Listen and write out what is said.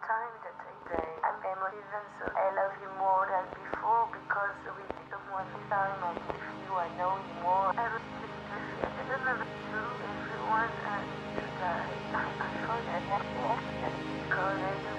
time that I say I'm emotive and so I love you more than before because we did someone this time I'm with you, I know you more. I was just I don't know what to do, everyone and to die. I forget because I